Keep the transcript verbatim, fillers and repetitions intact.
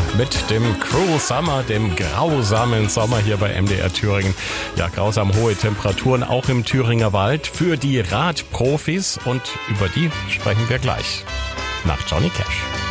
mit dem Cruel Summer, dem grausamen Sommer hier bei M D R Thüringen. Ja, grausam hohe Temperaturen auch im Thüringer Wald für die Radprofis und über die sprechen wir gleich nach Johnny Cash.